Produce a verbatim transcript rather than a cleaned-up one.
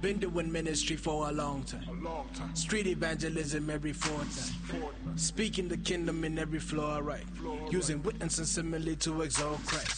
Been doing ministry for a long time. A long time. Street evangelism every fortnight. Fortnight. Speaking the kingdom in every floor I write. Floor I Using witness and simile to exalt Christ.